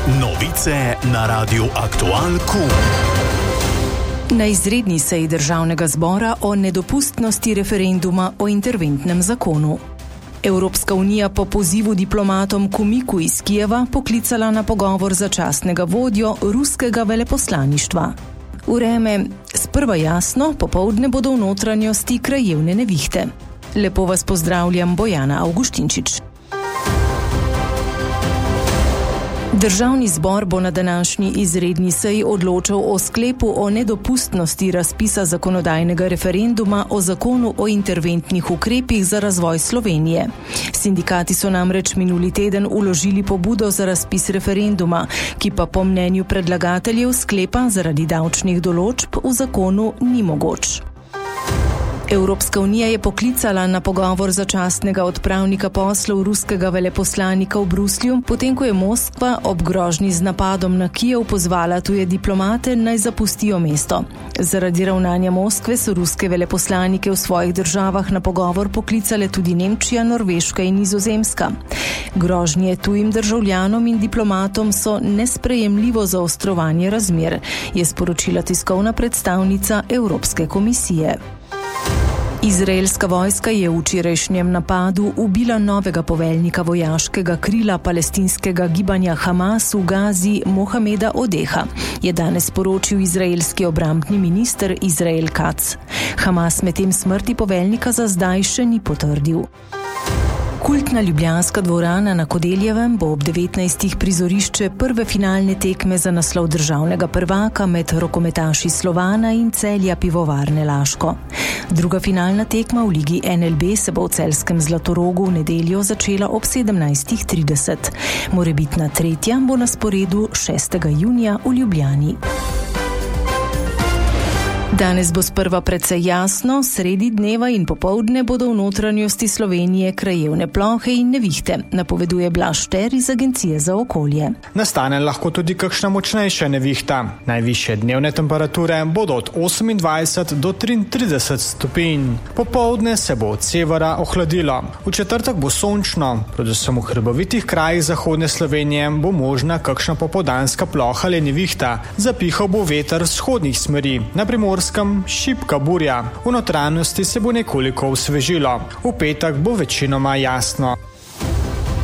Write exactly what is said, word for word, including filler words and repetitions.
Novice na Radiu Aktual Q. Na izredni seji Državnega zbora o nedopustnosti referenduma o interventnem zakonu. Evropska unija po pozivu diplomatom Kumiku iz Kijeva poklicala na pogovor začasnega vodjo ruskega veleposlaništva. Vreme sprva jasno, popoldne bodo v notranjosti krajevne nevihte. Lepo vas pozdravljam, Bojana Avguštinčič. Državni zbor bo na današnji izredni seji odločal o sklepu o nedopustnosti razpisa zakonodajnega referenduma o zakonu o interventnih ukrepih za razvoj Slovenije. Sindikati so namreč minuli teden vložili pobudo za razpis referenduma, ki pa po mnenju predlagateljev sklepa zaradi davčnih določb v zakonu ni mogoč. Evropska unija je poklicala na pogovor začasnega odpravnika poslov ruskega veleposlanika v Bruslju, potem ko je Moskva ob grožnji z napadom na Kijev pozvala tuje diplomate naj zapustijo mesto. Zaradi ravnanja Moskve so ruske veleposlanike v svojih državah na pogovor poklicale tudi Nemčija, Norveška in Nizozemska. Grožnje tujim državljanom in diplomatom so nesprejemljivo zaostrovanje razmer, je sporočila tiskovna predstavnica Evropske komisije. Izraelska vojska je v včerajšnjem napadu ubila novega poveljnika vojaškega krila palestinskega gibanja Hamas v Gazi Mohameda Odeha, je danes sporočil izraelski obrambni minister Izrael Katz. Hamas medtem smrti poveljnika za zdaj še ni potrdil. Kultna ljubljanska dvorana na Kodeljevem bo ob devetnajstih prizorišče prve finalne tekme za naslov državnega prvaka med rokometaši Slovana in Celja Pivovarne Laško. Druga finalna tekma v ligi N L B se bo v celjskem Zlatorogu v nedeljo začela ob sedemnajstih trideset. Morebitna tretja bo na sporedu šestega junija v Ljubljani. Danes bo sprva precej jasno, sredi dneva in popoldne bodo v notranjosti Slovenije krajevne plohe in nevihte, napoveduje Blaž Šter iz Agencije za okolje. Nastane lahko tudi kakšna močnejša nevihta. Najvišje dnevne temperature bodo od osemindvajset do triintrideset stopinj. Popoldne se bo od severa ohladilo. V četrtek bo sončno, predvsem v hribovitih krajih zahodne Slovenije bo možna kakšna popoldanska ploha ali nevihta. Zapihal bo veter vzhodnih smeri, na Primorskem šibka burja. V notranjosti se bo nekoliko osvežilo. V petek bo večinoma jasno.